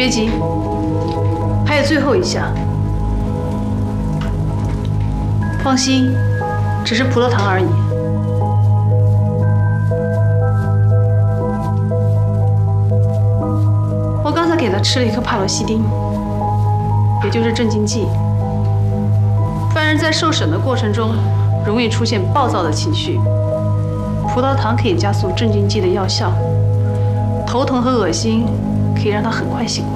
别急，还有最后一项。放心，只是葡萄糖而已。我刚才给他吃了一颗帕罗西汀，也就是镇静剂。犯人在受审的过程中容易出现暴躁的情绪，葡萄糖可以加速镇静剂的药效，头疼和恶心可以让他很快醒过来。